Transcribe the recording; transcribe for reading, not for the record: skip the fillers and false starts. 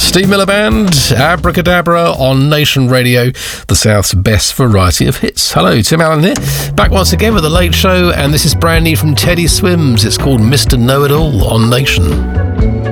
Steve Miller Band, Abracadabra on Nation Radio, the South's best variety of hits. Hello, Tim Allen here, back once again with The Late Show, and this is brand new from Teddy Swims. It's called Mr. Know-It-All on Nation.